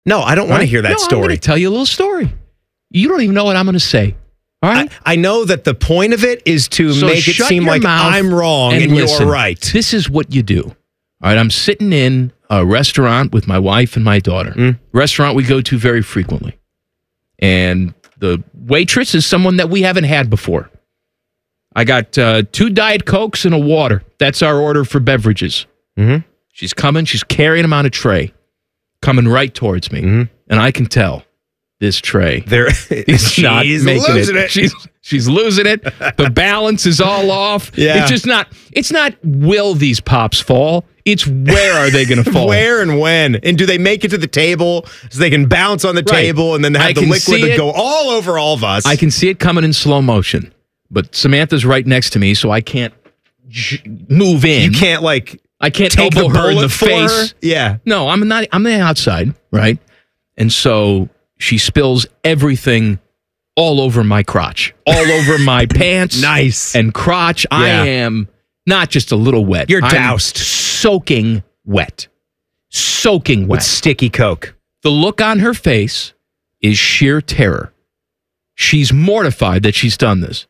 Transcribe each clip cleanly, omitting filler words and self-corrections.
No, I don't want to hear that story. I'm going to tell you a little story. You don't even know what I'm going to say. All right? I know that the point of it is to make it seem like I'm wrong and listen, you're right. This is what you do. All right, I'm sitting in a restaurant with my wife and my daughter. Restaurant we go to very frequently. And the waitress is someone that we haven't had before. I got 2 Diet Cokes and a water. That's our order for beverages. Mm-hmm. She's coming. She's carrying them on a tray, coming right towards me. Mm-hmm. And I can tell this tray is not making it. She's losing it. The balance is all off. Yeah. It's not will these pops fall? It's where are they going to fall? Where and when? And do they make it to the table so they can bounce on the table and then have the liquid that go all over all of us? I can see it coming in slow motion. But Samantha's right next to me, so I can't move in. You can't I can't elbow her in the face. Yeah. No, I'm not. I'm the outside, right? And so she spills everything all over my crotch, all over my pants, and crotch. Yeah. I am not just a little wet. You're doused, soaking wet, with sticky Coke. The look on her face is sheer terror. She's mortified that she's done this.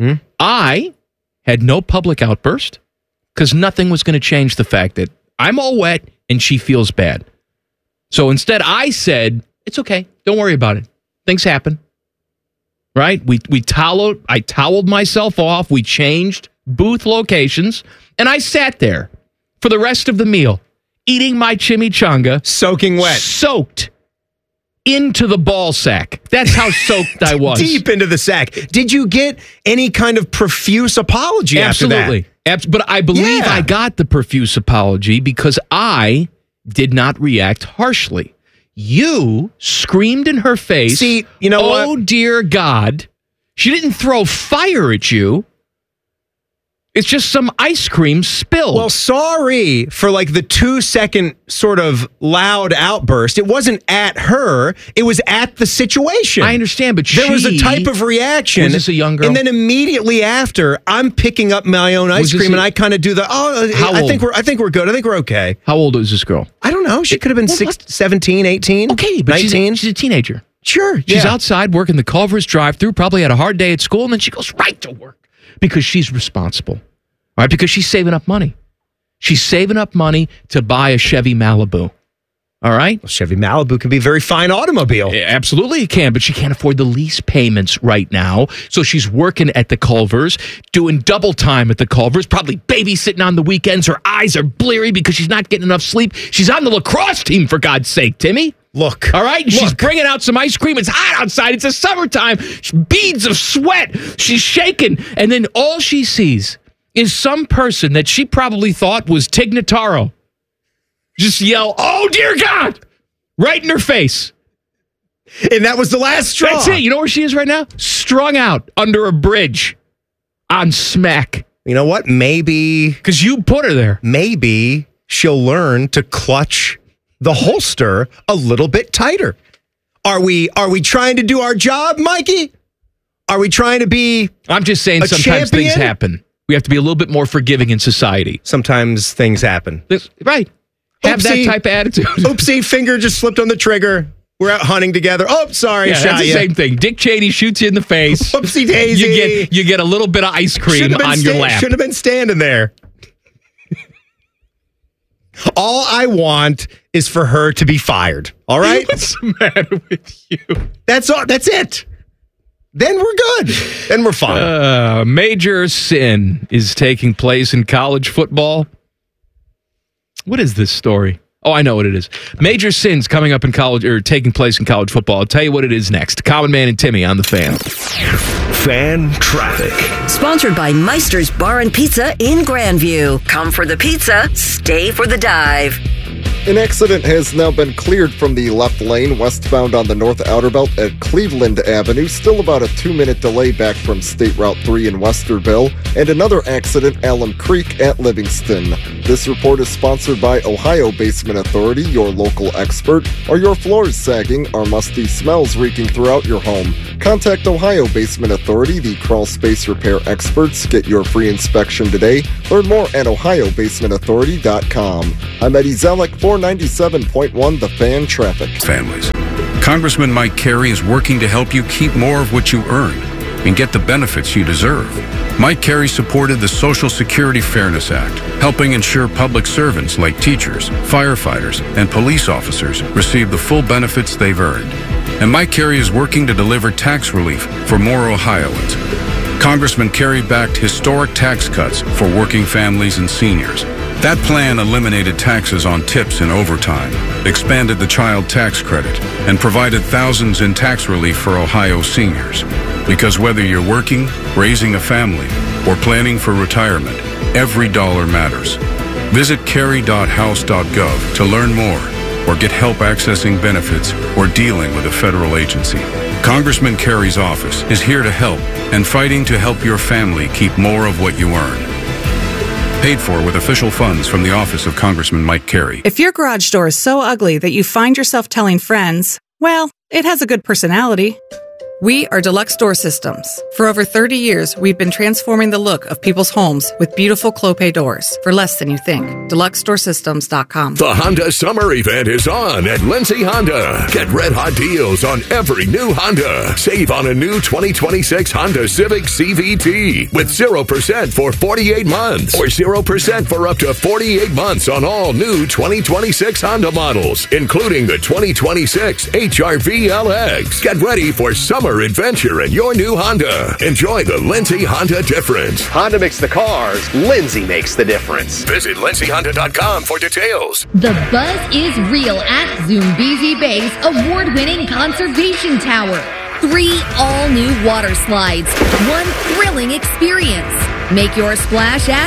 I had no public outburst because nothing was going to change the fact that I'm all wet and she feels bad. So instead, I said, "It's okay. Don't worry about it. Things happen." Right? I toweled myself off. We changed booth locations, and I sat there for the rest of the meal, eating my chimichanga, soaking wet, soaked into the ball sack. That's how soaked I was. Deep into the sack. Did you get any kind of profuse apology after that? But I believe I got the profuse apology because I did not react harshly. You screamed in her face. See, you know what? Oh, dear God. She didn't throw fire at you. It's just some ice cream spilled. Well, sorry for the 2-second sort of loud outburst. It wasn't at her. It was at the situation. I understand, but there was a type of reaction. Was this a young girl? And then immediately after, I'm picking up my own ice cream, and I kind of do I think we're good. I think we're okay. How old is this girl? I don't know. She could have been 17, 18. Okay, but 19. She's a teenager. Sure. She's outside working the Culver's drive-thru, probably had a hard day at school, and then she goes right to work. Because she's responsible, all right? Because she's saving up money. She's saving up money to buy a Chevy Malibu, all right? Well, Chevy Malibu can be a very fine automobile. Yeah, absolutely it can, but she can't afford the lease payments right now. So she's working at the Culver's, doing double time at the Culver's, probably babysitting on the weekends. Her eyes are bleary because she's not getting enough sleep. She's on the lacrosse team, for God's sake, Timmy. Look. All right? She's bringing out some ice cream. It's hot outside. It's the summertime. Beads of sweat. She's shaking. And then all she sees is some person that she probably thought was Tig Notaro just yell, "Oh, dear God!" right in her face. And that was the last straw. That's it. You know where she is right now? Strung out under a bridge on smack. You know what? Maybe. Because you put her there. Maybe she'll learn to clutch the holster a little bit tighter. Are we trying to do our job, Mikey? Are we trying to be I'm just saying sometimes things happen. We have to be a little bit more forgiving in society. Sometimes things happen. Right. Have that type of attitude. Oopsie, finger just slipped on the trigger. We're out hunting together. Oh, sorry, yeah, that's the same thing. Dick Cheney shoots you in the face. Oopsie daisy. You get a little bit of ice cream on your lap. Should have been standing there. All I want is for her to be fired. All right? What's the matter with you? That's all. That's it. Then we're good. Then we're fine. Major sin is taking place in college football. What is this story? Oh, I know what it is. Major sins coming up in college or taking place in college football. I'll tell you what it is next. Common Man and Timmy on the Fan. Fan traffic. Sponsored by Meister's Bar and Pizza in Grandview. Come for the pizza, stay for the dive. An accident has now been cleared from the left lane westbound on the North Outer Belt at Cleveland Avenue. Still about a 2-minute delay back from State Route 3 in Westerville. And another accident, Alum Creek at Livingston. This report is sponsored by Ohio Basement Authority, your local expert. Are your floors sagging? Are musty smells reeking throughout your home? Contact Ohio Basement Authority, the crawl space repair experts. Get your free inspection today. Learn more at ohiobasementauthority.com. I'm Eddie Zellick for your 97.1 The Fan traffic. Families. Congressman Mike Carey is working to help you keep more of what you earn and get the benefits you deserve. Mike Carey supported the Social Security Fairness Act, helping ensure public servants like teachers, firefighters, and police officers receive the full benefits they've earned. And Mike Carey is working to deliver tax relief for more Ohioans. Congressman Carey backed historic tax cuts for working families and seniors. That plan eliminated taxes on tips and overtime, expanded the child tax credit, and provided thousands in tax relief for Ohio seniors. Because whether you're working, raising a family, or planning for retirement, every dollar matters. Visit carey.house.gov to learn more or get help accessing benefits or dealing with a federal agency. Congressman Carey's office is here to help and fighting to help your family keep more of what you earn. Paid for with official funds from the office of Congressman Mike Carey. If your garage door is so ugly that you find yourself telling friends, well, it has a good personality. We are Deluxe Door Systems. For over 30 years, we've been transforming the look of people's homes with beautiful Clopay doors for less than you think. DeluxeDoorSystems.com. The Honda Summer Event is on at Lindsay Honda. Get red-hot deals on every new Honda. Save on a new 2026 Honda Civic CVT with 0% for 48 months or 0% for up to 48 months on all new 2026 Honda models, including the 2026 HR-V LX. Get ready for summer adventure in your new Honda. Enjoy the Lindsay Honda difference. Honda makes the cars. Lindsay makes the difference. Visit LindsayHonda.com for details. The buzz is real at Zoombezi Bay's award-winning conservation tower. 3 all-new water slides. 1 thrilling experience. Make your splash at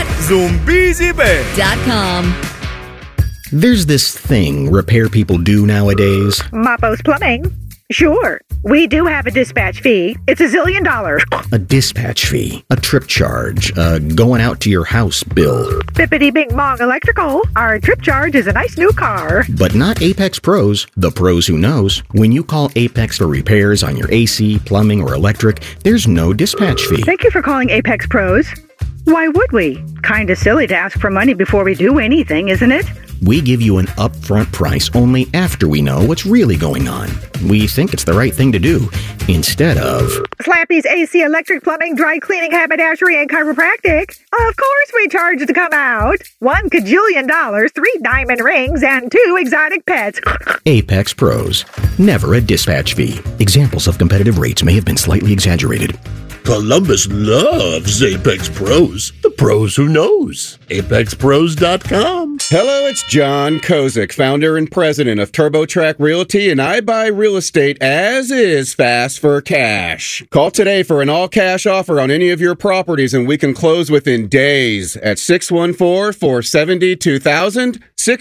ZoombeziBay.com. There's this thing repair people do nowadays. Mapo's Plumbing. Sure, we do have a dispatch fee. It's $1 zillion. A dispatch fee, a trip charge, going out to your house bill. Bippity Bing Bong Electrical. Our trip charge is a nice new car. But not Apex Pros, the pros who knows. When you call Apex for repairs on your AC, plumbing, or electric, there's no dispatch fee. Thank you for calling Apex Pros. Why would we? Kinda silly to ask for money before we do anything, isn't it? We give you an upfront price only after we know what's really going on. We think it's the right thing to do, instead of Slappy's AC, electric, plumbing, dry cleaning, haberdashery, and chiropractic. Of course we charge to come out. $1 kajillion, 3 diamond rings, and 2 exotic pets. Apex Pros. Never a dispatch fee. Examples of competitive rates may have been slightly exaggerated. Columbus loves Apex Pros. The pros who knows. ApexPros.com. Hello, it's John Kozik, founder and president of TurboTrack Realty, and I buy real estate as is fast for cash. Call today for an all-cash offer on any of your properties, and we can close within days at 614-470-2000,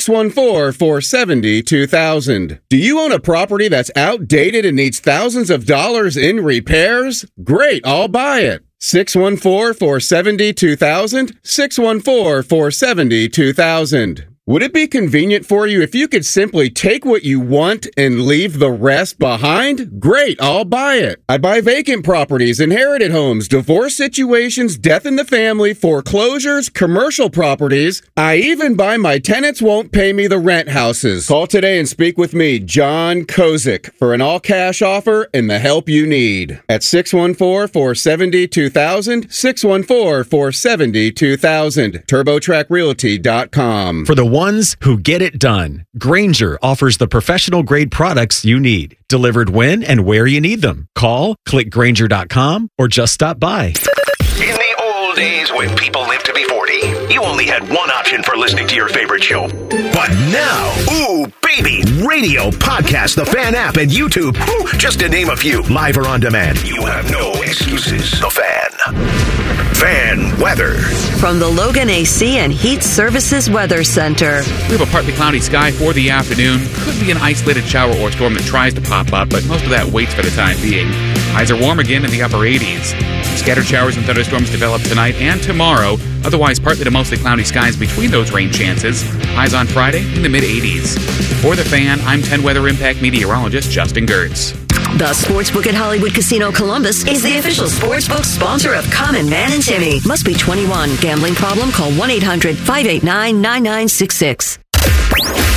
614-470-2000. Do you own a property that's outdated and needs thousands of dollars in repairs? Great, I'll buy it. 614-470-2000, 614-470-2000. Would it be convenient for you if you could simply take what you want and leave the rest behind? Great, I'll buy it. I buy vacant properties, inherited homes, divorce situations, death in the family, foreclosures, commercial properties. I even buy my tenants won't pay me the rent houses. Call today and speak with me, John Kozik, for an all-cash offer and the help you need. At 614-470-2000, 614-470-2000, TurboTrackRealty.com. For the ones who get it done, Grainger offers the professional grade products you need, delivered when and where you need them. Call, click Grainger.com, or just stop by. In the old days when people lived to be 40, you only had one option for listening to your favorite show. But now, ooh, baby, radio, podcast, the Fan app, and YouTube, just to name a few, live or on demand. You have no excuses. The Fan. Fan weather. From the Logan AC and Heat Services Weather Center. We have a partly cloudy sky for the afternoon. Could be an isolated shower or storm that tries to pop up, but most of that waits for the time being. Highs are warm again in the upper 80s. Scattered showers and thunderstorms develop tonight and tomorrow. Otherwise, partly to mostly cloudy skies between those rain chances. Highs on Friday in the mid-80s. For the Fan, I'm 10 Weather Impact meteorologist Justin Gertz. The Sportsbook at Hollywood Casino Columbus is the official sportsbook sponsor of Common Man and Timmy. Must be 21. Gambling problem? Call 1-800-589-9966.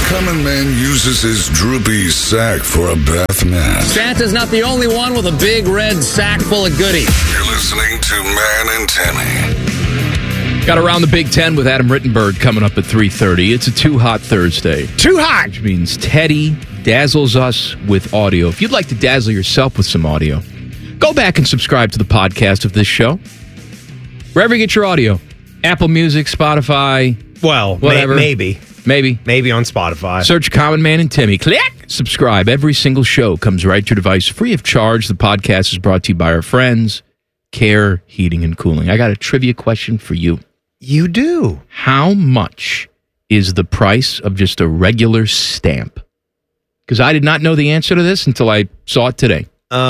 common man uses his droopy sack for a bath mat. Santa's not the only one with a big red sack full of goodies. You're listening to Man and Timmy. Got Around the Big Ten with Adam Rittenberg coming up at 3:30. It's a Too Hot Thursday. Too hot! Which means Teddy dazzles us with audio. If you'd like to dazzle yourself with some audio, go back and subscribe to the podcast of this show. Wherever you get your audio. Apple Music, Spotify, well, whatever. Maybe on Spotify. Search Common Man and Timmy. Click! Subscribe. Every single show comes right to your device free of charge. The podcast is brought to you by our friends, Care Heating and Cooling. I got a trivia question for you. You do? How much is the price of just a regular stamp? Because I did not know the answer to this until I saw it today.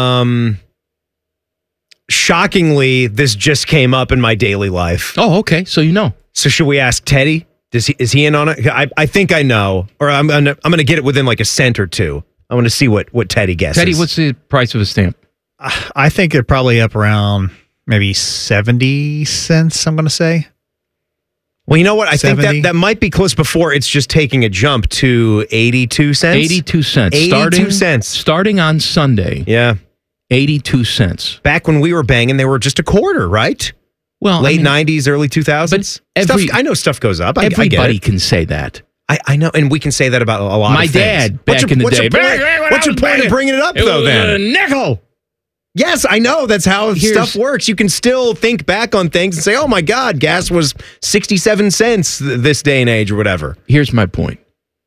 Shockingly, this just came up in my daily life. Oh, okay. So you know. So should we ask Teddy? Is he in on it? I think I know, or I'm gonna get it within like a cent or two. I want to see what Teddy guesses. Teddy, what's the price of a stamp? I think they're probably up around maybe 70 cents. I'm gonna say. Well, you know what? I 70? think that might be close before it's just taking a jump to 82 cents. 82 cents. 82 cents. Starting on Sunday. Yeah. 82 cents. Back when we were banging, they were just a quarter, right? Well, late 90s, early 2000s. I know stuff goes up. Everybody I get it. can say that. I know, and we can say that about a lot My of things. dad, back in the day. What's your point of bringing it up, though, then? A nickel. Yes, I know. That's how stuff works. You can still think back on things and say, oh, my God, gas was 67 cents this day and age or whatever. Here's my point.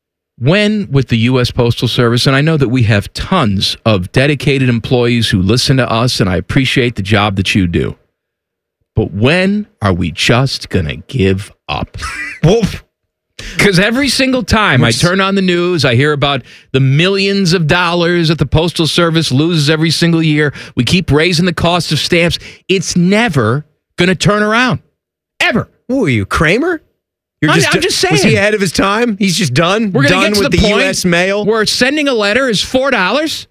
When with the U.S. Postal Service, and I know that we have tons of dedicated employees who listen to us, and I appreciate the job that you do. But when are we just going to give up? Well, because every single time I turn on the news, I hear about the millions of dollars that the Postal Service loses every single year. We keep raising the cost of stamps. It's never going to turn around. Ever. Who are you, Kramer? I'm just saying. Was he ahead of his time? He's just done? We're going to get to with the the point U.S. mail? Where sending a letter is $4.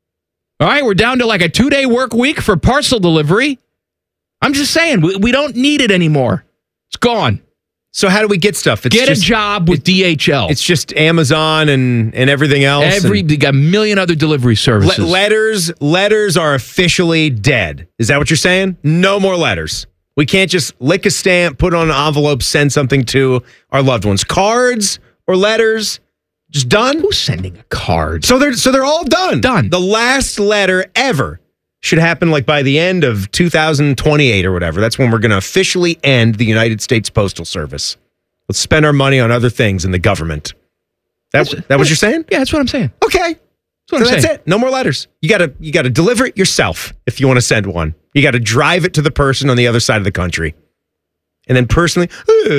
All right, we're down to like a 2-day work week for parcel delivery. I'm just saying, we don't need it anymore. It's gone. So how do we get stuff? Get a job with DHL. It's just Amazon and everything else. They got a million other delivery services. Letters are officially dead. Is that what you're saying? No more letters. We can't just lick a stamp, put on an envelope, send something to our loved ones. Cards or letters, just done. Who's sending a card? So they're all done. Done. The last letter ever should happen like by the end of 2028 or whatever. That's when we're going to officially end the United States Postal Service. Let's spend our money on other things in the government. That what you're saying? Yeah, that's what I'm saying. Okay. That's it. No more letters. You gotta deliver it yourself if you want to send one. You got to drive it to the person on the other side of the country. And then personally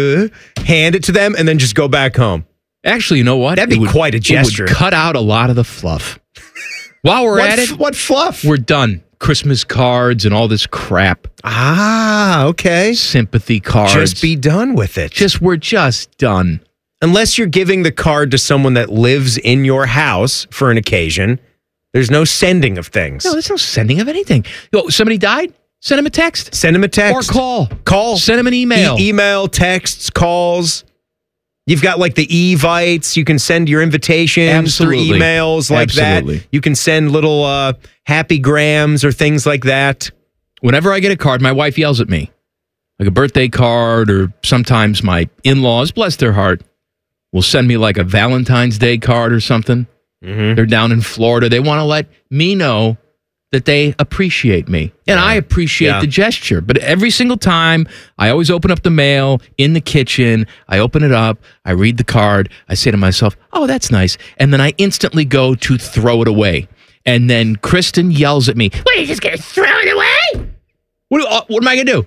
hand it to them and then just go back home. Actually, you know what? That'd be quite a gesture. It would cut out a lot of the fluff. While we're at it. What fluff? We're done. Christmas cards and all this crap. Ah, okay. Sympathy cards. Just be done with it. We're just done. Unless you're giving the card to someone that lives in your house for an occasion, there's no sending of things. No, there's no sending of anything. Somebody died? Send them a text. Send them a text. Or call. Call. Send them an email. Email, texts, calls. You've got like the Evites. You can send your invitations through emails like that. You can send little happy grams or things like that. Whenever I get a card, my wife yells at me. Like a birthday card, or sometimes my in-laws, bless their heart, will send me like a Valentine's Day card or something. Mm-hmm. They're down in Florida. They want to let me know that they appreciate me. And I appreciate the gesture. But every single time, I always open up the mail in the kitchen. I open it up. I read the card. I say to myself, oh, that's nice. And then I instantly go to throw it away. And then Kristen yells at me, what, are you just going to throw it away? What am I going to do?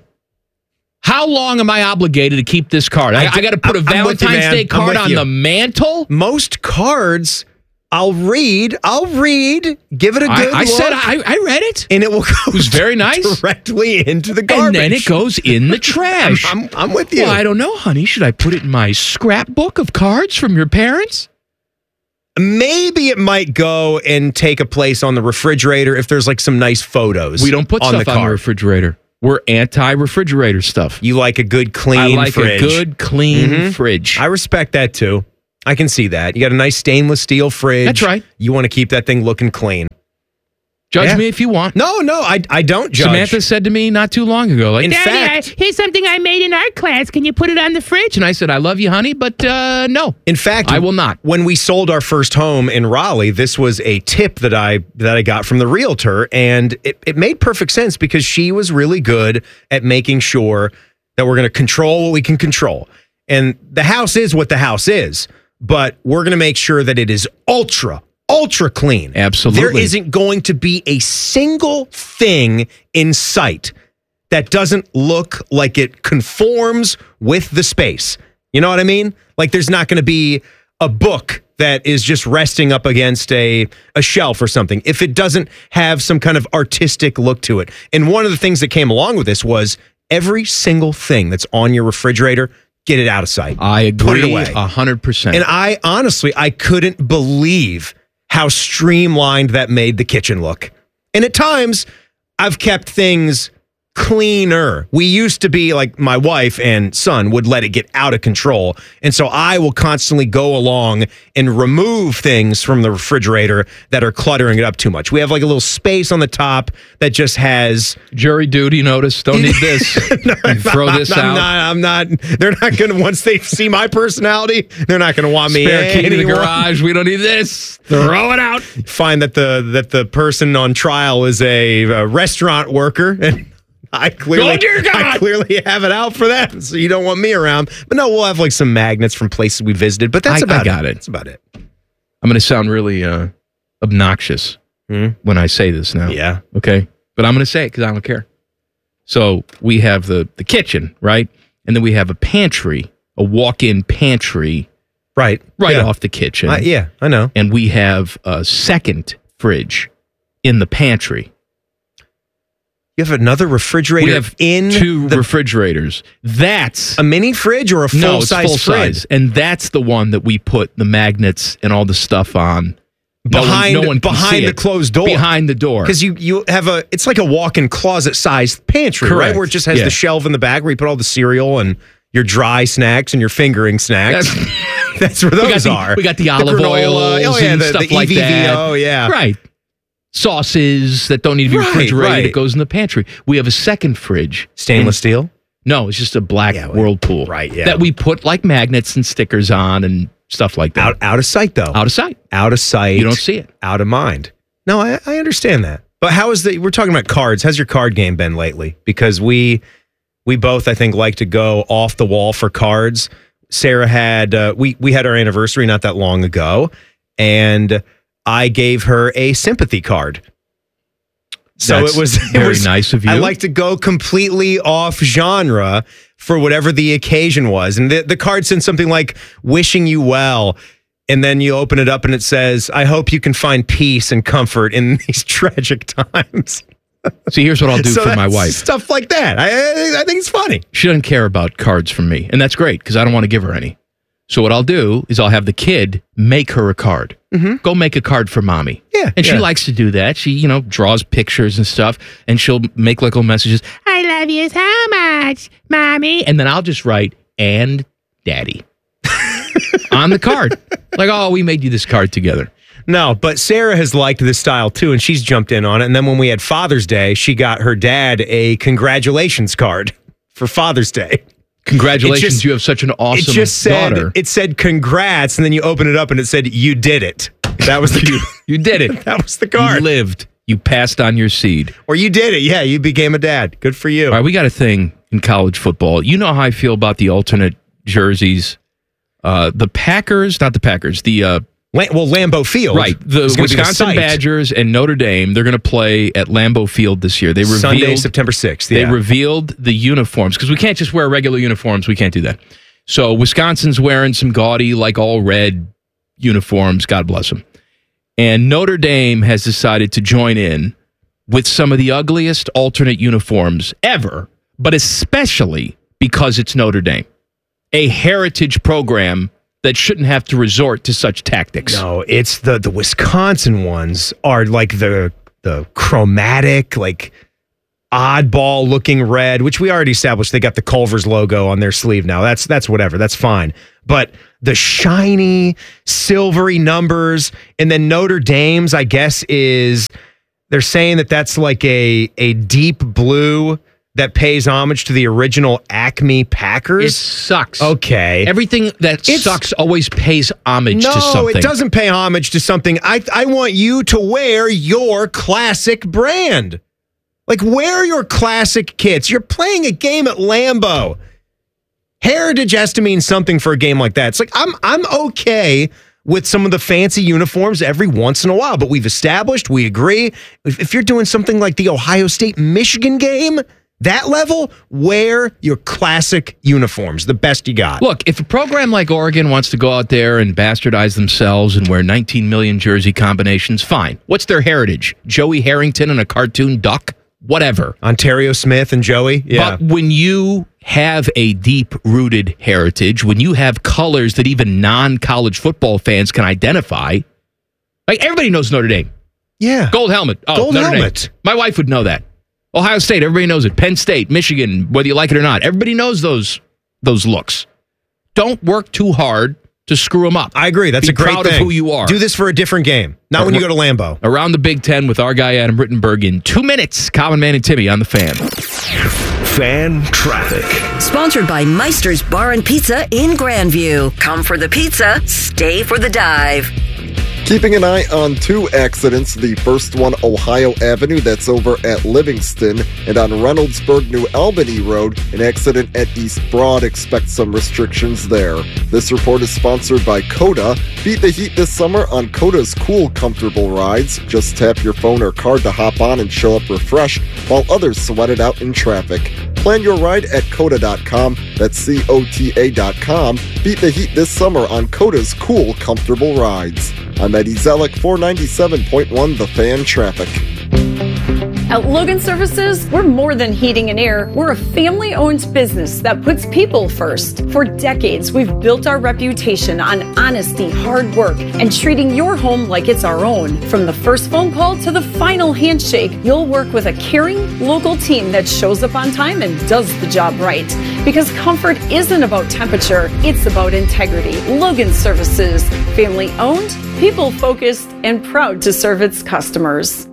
How long am I obligated to keep this card? I got to put a Valentine's Day card on the mantle? Most cards, I'll read, give it a good look. I said I read it. And it will go it was very nice. Directly into the garbage. And then it goes in the trash. I'm with you. Well, I don't know, honey. Should I put it in my scrapbook of cards from your parents? Maybe it might go and take a place on the refrigerator if there's like some nice photos. We don't put stuff on the refrigerator. We're anti-refrigerator stuff. You like a good, clean fridge. I like a good, clean fridge. I respect that, too. I can see that. You got a nice stainless steel fridge. That's right. You want to keep that thing looking clean. Judge me if you want. No, I don't judge. Samantha said to me not too long ago, like, In Daddy, fact- here's something I made in art class. Can you put it on the fridge? And I said, I love you, honey, but no. In fact, I will not. When we sold our first home in Raleigh, this was a tip that I got from the realtor, and it made perfect sense because she was really good at making sure that we're going to control what we can control. And the house is what the house is, but we're going to make sure that it is ultra clean. Absolutely. There isn't going to be a single thing in sight that doesn't look like it conforms with the space. You know what I mean? Like there's not going to be a book that is just resting up against a shelf or something if it doesn't have some kind of artistic look to it. And one of the things that came along with this was every single thing that's on your refrigerator, get it out of sight. I agree. Put it away. 100%. And I honestly couldn't believe how streamlined that made the kitchen look. And at times, I've kept things cleaner. We used to be like my wife and son would let it get out of control. And so I will constantly go along and remove things from the refrigerator that are cluttering it up too much. We have like a little space on the top that just has jury duty notice. Don't need this. Throw this out. I'm not. They're not going to, once they see my personality, they're not going to want me Spare key to the anymore. garage. We don't need this. Throw it out. Find that the person on trial is a restaurant worker, and I clearly have it out for them, so you don't want me around. But no, we'll have like some magnets from places we visited, but that's about it. That's about it. I'm going to sound really obnoxious when I say this now. Yeah. Okay? But I'm going to say it because I don't care. So we have the kitchen, right? And then we have a pantry, a walk-in pantry. Right yeah. Off the kitchen. Yeah, I know. And we have a second fridge in the pantry. You have another refrigerator we have two refrigerators. That's a mini fridge or a full-size fridge? Size. And that's the one that we put the magnets and all the stuff on. Behind no one can see the it. closed door. Behind the door. Because you have it's like a walk-in closet-sized pantry, Correct. right? Where it just has the shelf in the back where you put all the cereal and your dry snacks and your fingering snacks. That's where those are. We got the olive oils and stuff like that. Oh, yeah. Right. Sauces that don't need to be refrigerated. It goes in the pantry. We have a second fridge. Stainless steel? No, it's just a black Whirlpool. Right, yeah. That we put like magnets and stickers on and stuff like that. Out of sight, though. Out of sight. Out of sight. You don't see it. Out of mind. No, I understand that. But how is we're talking about cards. How's your card game been lately? Because we both, I think, like to go off the wall for cards. Sarah had, we had our anniversary not that long ago, and I gave her a sympathy card. So That's it was very nice of you. I like to go completely off genre for whatever the occasion was. And the card said something like, wishing you well. And then you open it up and it says, I hope you can find peace and comfort in these tragic times. See, here's what I'll do for my wife. Stuff like that. I think it's funny. She doesn't care about cards from me. And that's great because I don't want to give her any. So what I'll do is I'll have the kid make her a card. Mm-hmm. Go make a card for mommy. Yeah. And she likes to do that. She, draws pictures and stuff. And she'll make little messages. I love you so much, mommy. And then I'll just write, and daddy. On the card. Like, oh, we made you this card together. No, but Sarah has liked this style too, and she's jumped in on it. And then when we had Father's Day, she got her dad a congratulations card for Father's Day. Congratulations, you have such an awesome daughter. It said congrats, and then you open it up and it said, you did it. That was the You did it. That was the card. You lived. You passed on your seed. Or you did it. Yeah, you became a dad. Good for you. All right, we got a thing in college football. You know how I feel about the alternate jerseys. The Packers, not the Packers, Lambeau Field. Right. The Wisconsin Badgers and Notre Dame, they're going to play at Lambeau Field this year. They revealed Sunday, September 6th. They revealed the uniforms because we can't just wear regular uniforms. We can't do that. So Wisconsin's wearing some gaudy, like all red uniforms. God bless them. And Notre Dame has decided to join in with some of the ugliest alternate uniforms ever, but especially because it's Notre Dame, a heritage program that shouldn't have to resort to such tactics. No, it's the Wisconsin ones are like the chromatic, like oddball looking red, which we already established. They got the Culver's logo on their sleeve now. That's whatever. That's fine. but the shiny, silvery numbers, and then Notre Dame's, I guess, they're saying that's like a deep blue that pays homage to the original Acme Packers. It sucks. Okay. Everything that sucks always pays homage to something. No, it doesn't pay homage to something. I want you to wear your classic brand. Like, wear your classic kits. You're playing a game at Lambeau. Heritage has to mean something for a game like that. It's like, I'm okay with some of the fancy uniforms every once in a while, but we agree. If you're doing something like the Ohio State-Michigan game, that level, wear your classic uniforms, the best you got. Look, if a program like Oregon wants to go out there and bastardize themselves and wear 19 million jersey combinations, fine. What's their heritage? Joey Harrington and a cartoon duck? Whatever. Ontario Smith and Joey? Yeah. But when you have a deep-rooted heritage, when you have colors that even non-college football fans can identify, like everybody knows Notre Dame. Yeah. Gold helmet. Oh, Gold Notre helmet. Dame. My wife would know that. Ohio State, everybody knows it. Penn State, Michigan, whether you like it or not. Everybody knows those looks. Don't work too hard to screw them up. I agree. That's Be a great proud thing. of who you are. Do this for a different game. Not when you go to Lambeau. Around the Big Ten with our guy Adam Rittenberg in 2 minutes. Common Man and Timmy on the Fan. Fan traffic. Sponsored by Meister's Bar and Pizza in Grandview. Come for the pizza, stay for the dive. Keeping an eye on 2 accidents. The first one, Ohio Avenue, that's over at Livingston, and on Reynoldsburg, New Albany Road, an accident at East Broad. Expect some restrictions there. This report is sponsored by Coda. Beat the heat this summer on Coda's cool, comfortable rides. Just tap your phone or card to hop on and show up refreshed while others sweat it out in traffic. Plan your ride at Coda.com. That's COTA.com. Beat the heat this summer on Coda's cool, comfortable rides. I'm Eddie Zellick, 497.1 The Fan Traffic. At Logan Services, we're more than heating and air. We're a family-owned business that puts people first. For decades, we've built our reputation on honesty, hard work, and treating your home like it's our own. From the first phone call to the final handshake, you'll work with a caring, local team that shows up on time and does the job right. Because comfort isn't about temperature, it's about integrity. Logan Services, family-owned, people-focused, and proud to serve its customers.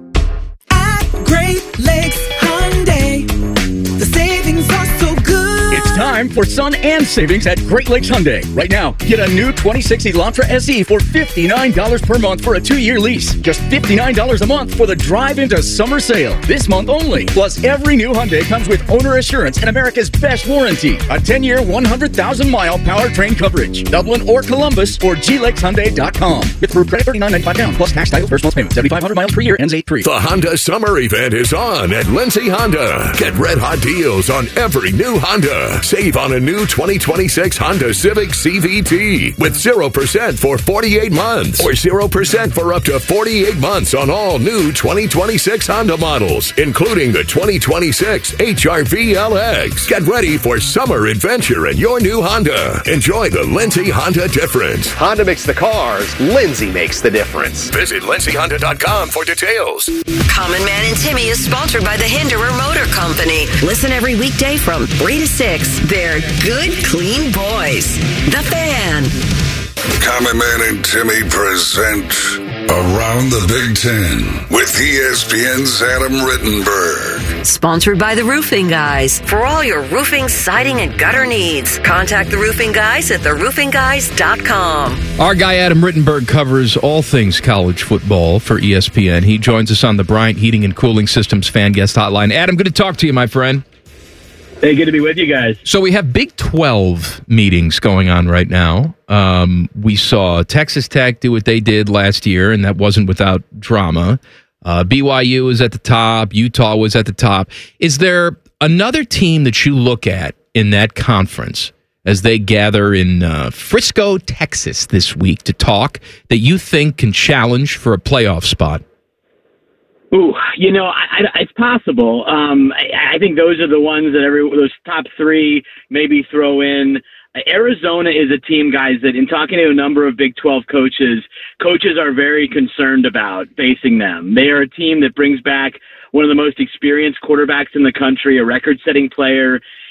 Great Lakes Hyundai. The savings are so good. It's time for sun and savings at Great Lakes Hyundai. Right now, get a new 26 Elantra SE for $59 per month for a 2-year lease. Just $59 a month for the drive into summer sale. This month only. Plus, every new Hyundai comes with owner assurance and America's best warranty. A 10-year, 100,000-mile powertrain coverage. Dublin or Columbus or glakeshyundai.com. With approved credit $39.95 down. Plus tax, title, first month's payment. 7,500 miles per year. Ends 8/3. The Honda Summer Event is on at Lindsay Honda. Get red-hot deals on every new Honda. Save on a new 2026 Honda Civic CVT with 0% for 48 months or 0% for up to 48 months on all new 2026 Honda models, including the 2026 HR-V LX. Get ready for summer adventure in your new Honda. Enjoy the Lindsay Honda difference. Honda makes the cars. Lindsay makes the difference. Visit lindsayhonda.com for details. Common Man and Timmy is sponsored by the Hinderer Motor Company. Listen every weekday from 3 to 6. They're good, clean boys. The Fan. Common Man and Timmy present Around the Big Ten with ESPN's Adam Rittenberg. Sponsored by the Roofing Guys. For all your roofing, siding, and gutter needs, contact the Roofing Guys at theroofingguys.com. Our guy Adam Rittenberg covers all things college football for ESPN. He joins us on the Bryant Heating and Cooling Systems fan guest hotline. Adam, good to talk to you, my friend. Hey, good to be with you guys. So we have Big 12 meetings going on right now. We saw Texas Tech do what they did last year, and that wasn't without drama. BYU was at the top. Utah was at the top. Is there another team that you look at in that conference as they gather in Frisco, Texas this week to talk that you think can challenge for a playoff spot? Ooh, it's possible. I think those are the ones that those top 3 maybe throw in. Arizona is a team, guys, that in talking to a number of Big 12 coaches are very concerned about facing them. They are a team that brings back one of the most experienced quarterbacks in the country, a record-setting player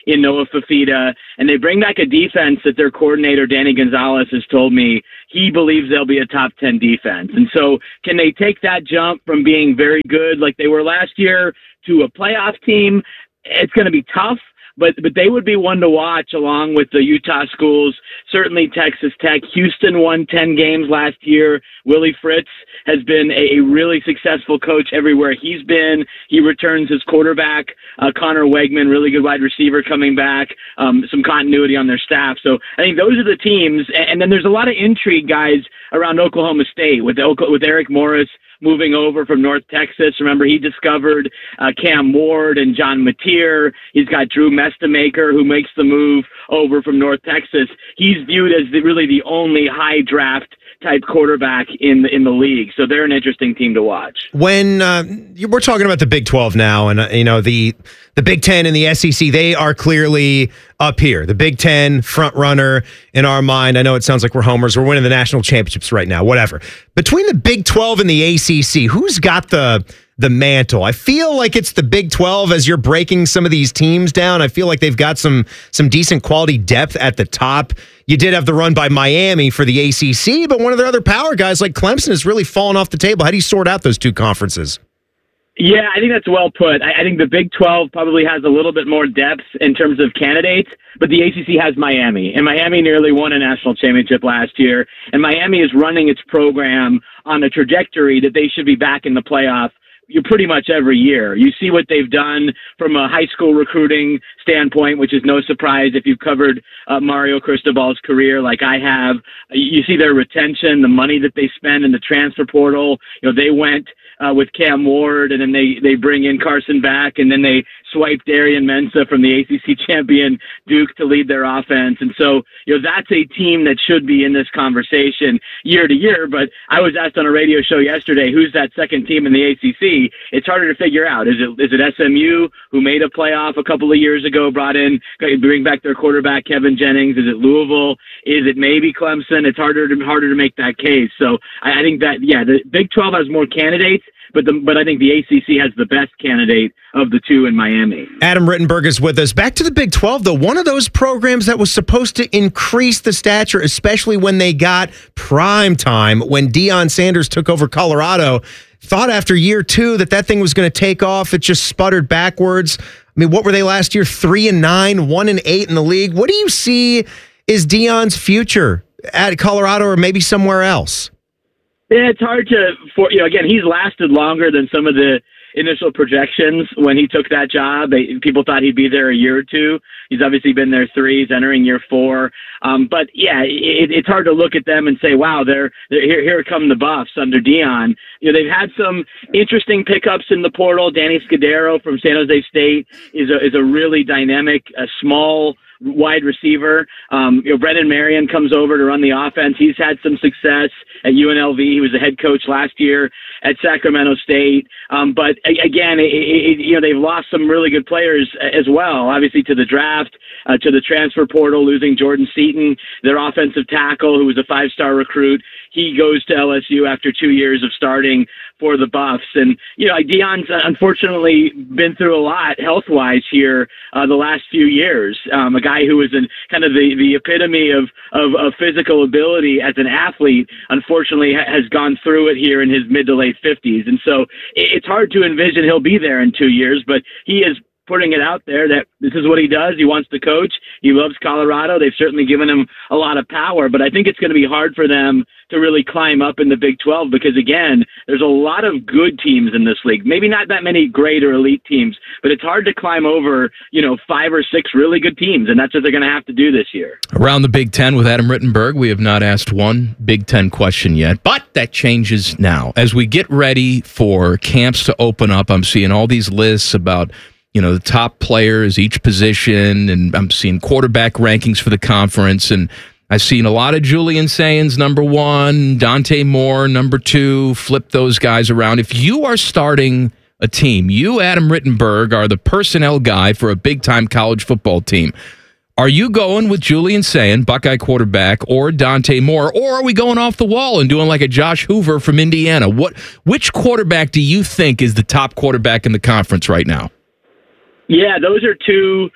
in Noah Fafita, and they bring back a defense that their coordinator, Danny Gonzalez, has told me he believes they'll be a top 10 defense. And so can they take that jump from being very good like they were last year to a playoff team? It's going to be tough. But they would be one to watch along with the Utah schools, certainly Texas Tech. Houston won 10 games last year. Willie Fritz has been a really successful coach everywhere he's been. He returns his quarterback, Connor Wegman, really good wide receiver coming back, some continuity on their staff. So I think those are the teams. And then there's a lot of intrigue, guys, around Oklahoma State with Eric Morris moving over from North Texas. Remember, he discovered Cam Ward and John Mateer. He's got Drew Mestamaker, who makes the move over from North Texas. He's viewed as really the only high draft type quarterback in the league. So they're an interesting team to watch. When we're talking about the Big 12 now, and the Big 10 and the SEC, they are clearly up here. The Big 10 front runner in our mind. I know it sounds like we're homers. We're winning the national championships right now. Whatever. Between the Big 12 and the ACC, who's got the mantle? I feel like it's the Big 12 as you're breaking some of these teams down. I feel like they've got some decent quality depth at the top. You did have the run by Miami for the ACC, but one of their other power guys like Clemson has really fallen off the table. How do you sort out those two conferences? Yeah, I think that's well put. I think the Big 12 probably has a little bit more depth in terms of candidates, but the ACC has Miami, and Miami nearly won a national championship last year, and Miami is running its program on a trajectory that they should be back in the playoff pretty much every year. You see what they've done from a high school recruiting standpoint, which is no surprise if you've covered Mario Cristobal's career like I have. You see their retention, the money that they spend in the transfer portal. They went with Cam Ward, and then they bring in Carson back, and then they swipe Darian Mensah from the ACC champion Duke to lead their offense. And so, that's a team that should be in this conversation year to year. But I was asked on a radio show yesterday, who's that second team in the ACC? It's harder to figure out. Is it SMU, who made a playoff a couple of years ago, bring back their quarterback Kevin Jennings? Is it Louisville? Is it maybe Clemson? It's harder to make that case. So I think that, the Big 12 has more candidates, but I think the ACC has the best candidate of the two in Miami. Adam Rittenberg is with us. Back to the Big 12, though. One of those programs that was supposed to increase the stature, especially when they got prime time, when Deion Sanders took over Colorado, thought after year two that thing was going to take off. It just sputtered backwards. I mean, what were they last year? 3-9, 1-8 in the league. What do you see is Deion's future at Colorado or maybe somewhere else? Yeah, it's hard again, he's lasted longer than some of the initial projections when he took that job. People thought he'd be there a year or two. He's obviously been there 3. He's entering year 4. But yeah, it's hard to look at them and say, wow, they're here come the Buffs under Deion. They've had some interesting pickups in the portal. Danny Scudero from San Jose State is a really dynamic, small wide receiver. Brendan Marion comes over to run the offense. He's had some success at UNLV. He was the head coach last year at Sacramento State. But again, they've lost some really good players as well, obviously to the draft, to the transfer portal, losing Jordan Seaton, their offensive tackle, who was a 5-star recruit. He goes to LSU after 2 years of starting for the Buffs. And, Deion's unfortunately been through a lot health-wise here the last few years. A guy who was kind of the epitome of physical ability as an athlete, unfortunately has gone through it here in his mid to late 50s. And so it's hard to envision he'll be there in 2 years, but he is putting it out there that this is what he does. He wants to coach. He loves Colorado. They've certainly given him a lot of power, but I think it's going to be hard for them to really climb up in the Big 12 because, again, there's a lot of good teams in this league. Maybe not that many great or elite teams, but it's hard to climb over, 5 or 6 really good teams, and that's what they're going to have to do this year. Around the Big 10 with Adam Rittenberg, we have not asked one Big 10 question yet, but that changes now. As we get ready for camps to open up, I'm seeing all these lists about the top players, each position, and I'm seeing quarterback rankings for the conference, and I've seen a lot of Julian Saiyans, number 1, Dante Moore, number 2, flip those guys around. If you are starting a team, you, Adam Rittenberg, are the personnel guy for a big-time college football team. Are you going with Julian Sayin, Buckeye quarterback, or Dante Moore, or are we going off the wall and doing like a Josh Hoover from Indiana? Which quarterback do you think is the top quarterback in the conference right now? Yeah, those are two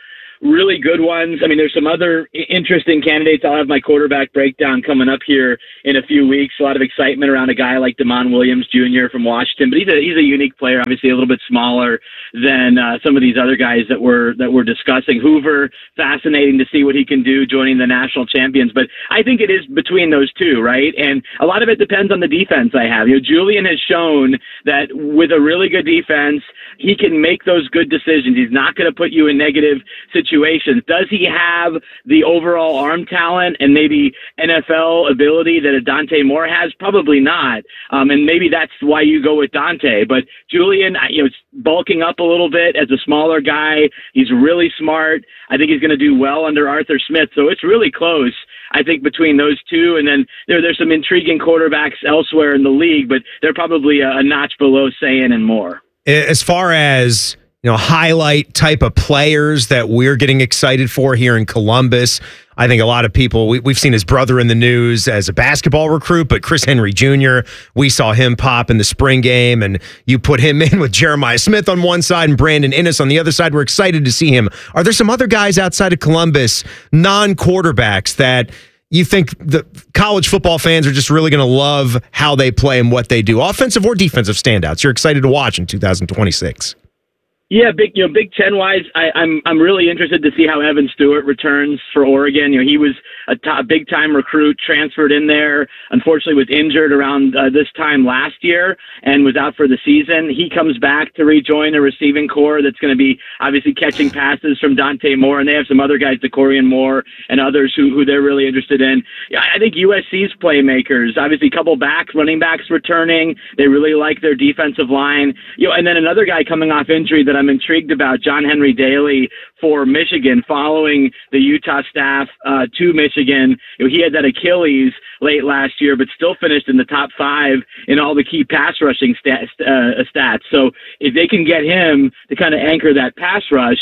really good ones. I mean, there's some other interesting candidates. I'll have my quarterback breakdown coming up here in a few weeks. A lot of excitement around a guy like Damon Williams Jr. from Washington, but he's a unique player, obviously a little bit smaller than some of these other guys that we're discussing. Hoover, fascinating to see what he can do joining the national champions, but I think it is between those two, right? And a lot of it depends on the defense I have. Julian has shown that with a really good defense, he can make those good decisions. He's not going to put you in negative situations. Does he have the overall arm talent and maybe NFL ability that a Dante Moore has? Probably not. And maybe that's why you go with Dante. But Julian, is bulking up a little bit as a smaller guy. He's really smart. I think he's going to do well under Arthur Smith. So it's really close, I think, between those two. And then there's some intriguing quarterbacks elsewhere in the league, but they're probably a notch below Sayin and Moore. As far as highlight type of players that we're getting excited for here in Columbus, I think a lot of people, we've seen his brother in the news as a basketball recruit, but Chris Henry Jr., we saw him pop in the spring game, and you put him in with Jeremiah Smith on one side and Brandon Innes on the other side. We're excited to see him. Are there some other guys outside of Columbus, non-quarterbacks, that you think the college football fans are just really going to love how they play and what they do, offensive or defensive standouts you're excited to watch in 2026? Yeah, Big Ten wise, I'm really interested to see how Evan Stewart returns for Oregon. He was a big time recruit, transferred in there. Unfortunately, was injured around this time last year and was out for the season. He comes back to rejoin a receiving core that's going to be obviously catching passes from Dante Moore, and they have some other guys, DeCorian Moore and others who they're really interested in. Yeah, I think USC's playmakers, obviously a couple running backs returning. They really like their defensive line. And then another guy coming off injury that I'm intrigued about, John Henry Daly for Michigan, following the Utah staff to Michigan. He had that Achilles late last year, but still finished in the top 5 in all the key pass rushing stats. So if they can get him to kind of anchor that pass rush,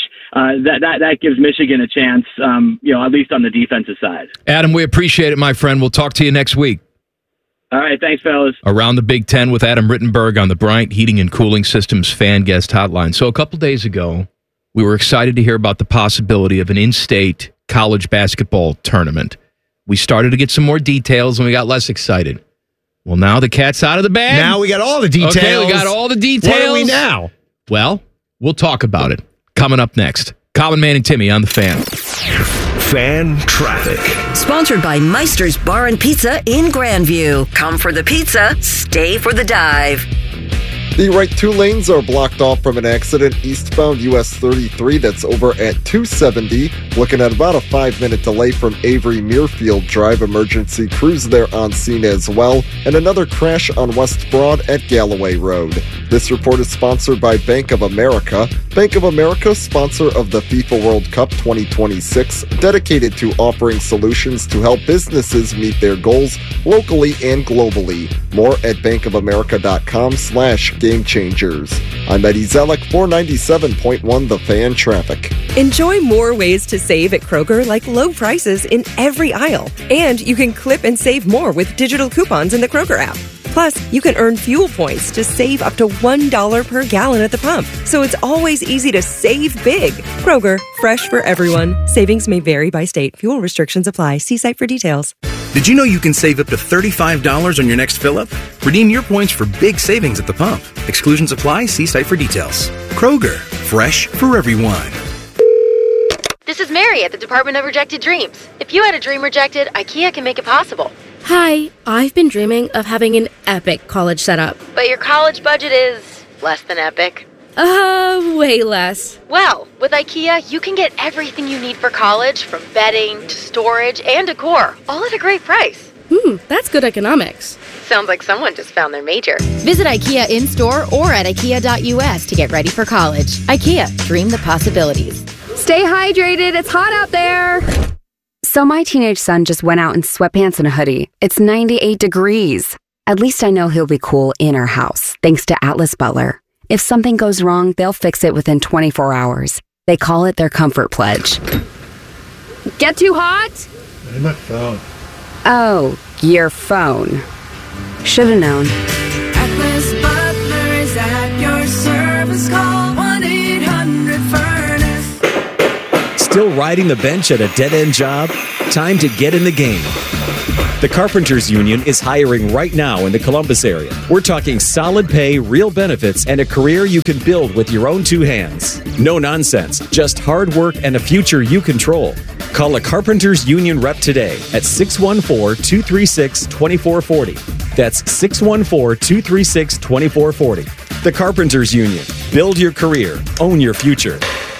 that gives Michigan a chance, at least on the defensive side. Adam, we appreciate it, my friend. We'll talk to you next week. All right, thanks, fellas. Around the Big Ten with Adam Rittenberg on the Bryant Heating and Cooling Systems fan guest hotline. So a couple days ago, we were excited to hear about the possibility of an in-state college basketball tournament. We started to get some more details, and we got less excited. Well, now the cat's out of the bag. Now we got all the details. Okay, we got all the details. What are we now? Well, we'll talk about it. Coming up next, Common Man and Timmy on the Fan. Fan Traffic. Sponsored by Meister's Bar and Pizza in Grandview. Come for the pizza, stay for the dive. The right 2 lanes are blocked off from an accident eastbound US 33 that's over at 270. Looking at about a 5-minute delay from Avery Muirfield Drive. Emergency crews there on scene as well. And another crash on West Broad at Galloway Road. This report is sponsored by Bank of America. Bank of America, sponsor of the FIFA World Cup 2026, dedicated to offering solutions to help businesses meet their goals locally and globally. More at bankofamerica.com/game changers. I'm Eddie Zellick, 497.1 The Fan Traffic. Enjoy more ways to save at Kroger, like low prices in every aisle. And you can clip and save more with digital coupons in the Kroger app. Plus, you can earn fuel points to save up to $1 per gallon at the pump. So it's always easy to save big. Kroger, fresh for everyone. Savings may vary by state. Fuel restrictions apply. See site for details. Did you know you can save up to $35 on your next fill-up? Redeem your points for big savings at the pump. Exclusions apply. See site for details. Kroger, fresh for everyone. This is Mary at the Department of Rejected Dreams. If you had a dream rejected, IKEA can make it possible. Hi, I've been dreaming of having an epic college setup. But your college budget is less than epic. Way less. Well, with IKEA, you can get everything you need for college, from bedding to storage and decor, all at a great price. That's good economics. Sounds like someone just found their major. Visit IKEA in-store or at IKEA.us to get ready for college. IKEA, dream the possibilities. Stay hydrated, it's hot out there. So my teenage son just went out in sweatpants and a hoodie. It's 98 degrees. At least I know he'll be cool in our house, thanks to Atlas Butler. If something goes wrong, they'll fix it within 24 hours. They call it their comfort pledge. Get too hot? My phone. Oh, your phone. Should've known. Atlas Butler is at your service. Call 1-800-FURNACE. Still riding the bench at a dead-end job? Time to get in the game. The Carpenters Union is hiring right now in the Columbus area. We're talking solid pay, real benefits, and a career you can build with your own two hands. No nonsense, just hard work and a future you control. Call a Carpenters Union rep today at 614-236-2440. That's 614-236-2440. The Carpenters Union. Build your career. Own your future.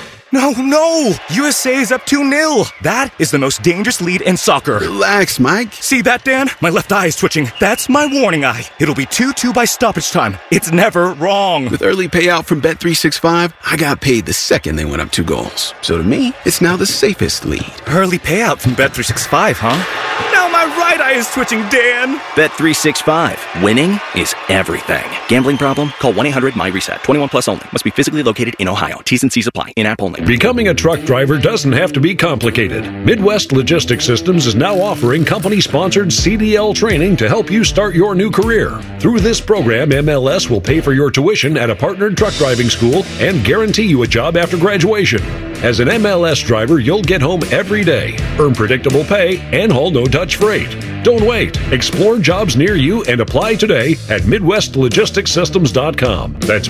No! USA is up 2-0. That is the most dangerous lead in soccer. Relax, Mike. See that, Dan? My left eye is twitching. That's my warning eye. It'll be 2-2 by stoppage time. It's never wrong. With early payout from Bet365, I got paid the second they went up 2 goals. So to me, it's now the safest lead. Early payout from Bet365, huh? Now my right eye is twitching, Dan. Bet365. Winning is everything. Gambling problem? Call 1-800-MY-RESET. 21 plus only. Must be physically located in Ohio. T's and C's apply. In-app only. Becoming a truck driver doesn't have to be complicated. Midwest Logistics Systems is now offering company-sponsored CDL training to help you start your new career. Through this program, MLS will pay for your tuition at a partnered truck driving school and guarantee you a job after graduation. As an MLS driver, you'll get home every day, earn predictable pay, and haul no Dutch freight. Don't wait. Explore jobs near you and apply today at MidwestLogisticsSystems.com. That's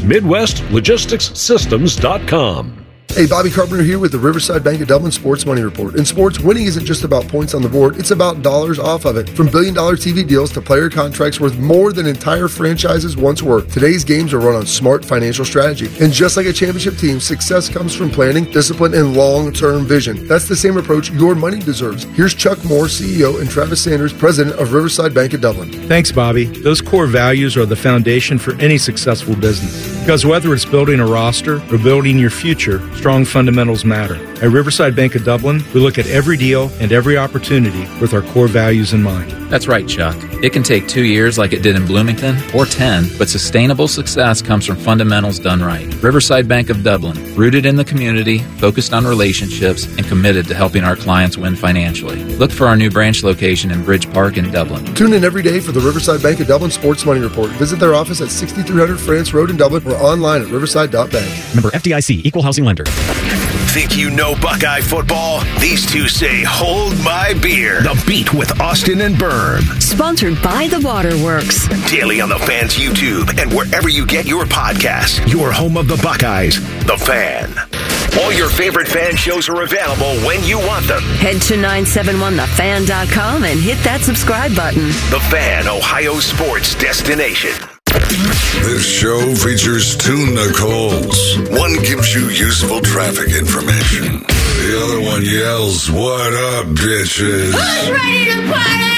MidwestLogisticsSystems.com. Hey, Bobby Carpenter here with the Riverside Bank of Dublin Sports Money Report. In sports, winning isn't just about points on the board, it's about dollars off of it. From billion-dollar TV deals to player contracts worth more than entire franchises once were, today's games are run on smart financial strategy. And just like a championship team, success comes from planning, discipline, and long-term vision. That's the same approach your money deserves. Here's Chuck Moore, CEO, and Travis Sanders, President of Riverside Bank of Dublin. Thanks, Bobby. Those core values are the foundation for any successful business. Because whether it's building a roster or building your future, strong fundamentals matter. At Riverside Bank of Dublin, we look at every deal and every opportunity with our core values in mind. That's right, Chuck. It can take 2 years like it did in Bloomington, or 10, but sustainable success comes from fundamentals done right. Riverside Bank of Dublin, rooted in the community, focused on relationships, and committed to helping our clients win financially. Look for our new branch location in Bridge Park in Dublin. Tune in every day for the Riverside Bank of Dublin Sports Money Report. Visit their office at 6300 France Road in Dublin or online at riverside.bank. Member FDIC, Equal Housing Lender. Think you know Buckeye football? These two say, hold my beer. The Beat with Austin and Byrne. Sponsored by The Waterworks. Daily on the Fan's YouTube and wherever you get your podcasts. Your home of the Buckeyes, The Fan. All your favorite fan shows are available when you want them. Head to 971thefan.com and hit that subscribe button. The Fan, Ohio sports destination. This show features 2 Nicoles. One gives you useful traffic information. The other one yells, "What up, bitches?" Who's ready to party?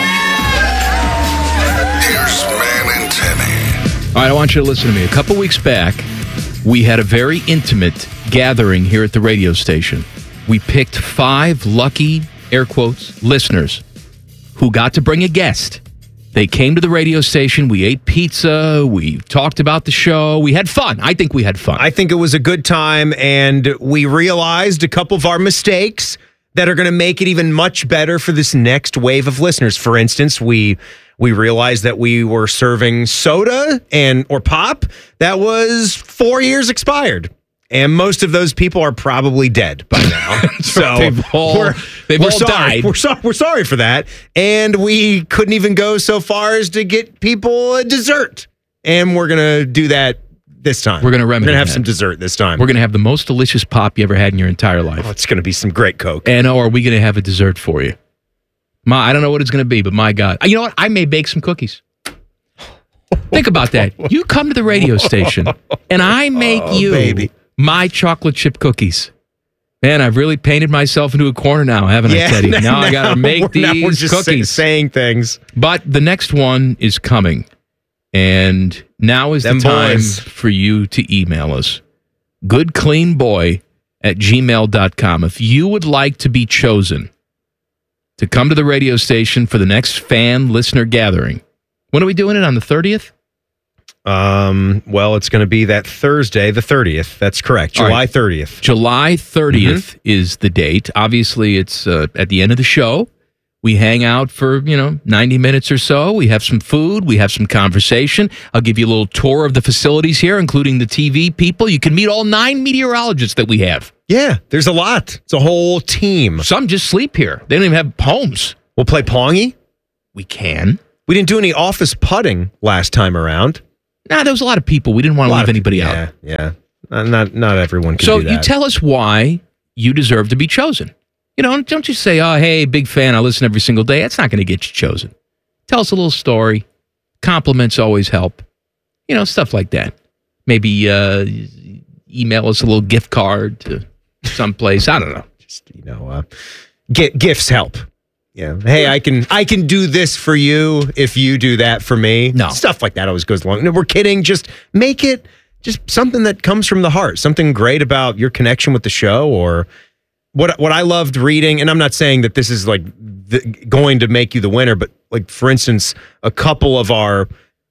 Here's Man and Timmy. All right, I want you to listen to me. A couple weeks back, we had a very intimate gathering here at the radio station. We picked 5 lucky, air quotes, listeners who got to bring a guest. They came to the radio station. We ate pizza. We talked about the show. We had fun. I think we had fun. I think it was a good time, and we realized a couple of our mistakes that are going to make it even much better for this next wave of listeners. For instance, we realized that we were serving soda or pop that was 4 years expired. And most of those people are probably dead by now. So they've all died. We're sorry for that. And we couldn't even go so far as to get people a dessert. And we're going to do that this time. We're going to remedy We're going to have that. some dessert this time. We're going to have the most delicious pop you ever had in your entire life. Oh, it's going to be some great Coke. And are we going to have a dessert for you? I don't know what it's going to be, but my God. You know what? I may bake some cookies. Think about that. You come to the radio station, and I make my chocolate chip cookies. Man, I've really painted myself into a corner now, haven't I, Teddy? Now I got to make these we're just cookies. saying things. But the next one is coming. And now is the time for you to email us. goodcleanboy@gmail.com. If you would like to be chosen to come to the radio station for the next fan listener gathering. When are we doing it? On the 30th? Well, it's going to be that Thursday, the 30th. That's correct. July 30th. July 30th is the date. Obviously, it's at the end of the show. We hang out for, 90 minutes or so. We have some food. We have some conversation. I'll give you a little tour of the facilities here, including the TV people. You can meet all 9 meteorologists that we have. Yeah, there's a lot. It's a whole team. Some just sleep here. They don't even have homes. We'll play Pongy. We can. We didn't do any office putting last time around. Nah, there was a lot of people. We didn't want to leave anybody out. Yeah. Not everyone can so do that. You tell us why you deserve to be chosen. You know, don't just say, oh, hey, big fan, I listen every single day. That's not going to get you chosen. Tell us a little story. Compliments always help. You know, stuff like that. Maybe email us a little gift card to someplace. I don't know. Just, gifts help. Yeah. Hey, I can do this for you if you do that for me. No. Stuff like that always goes along. No, we're kidding. Just make it just something that comes from the heart. Something great about your connection with the show, or what I loved reading. And I'm not saying that this is like going to make you the winner, but like, for instance, a couple of our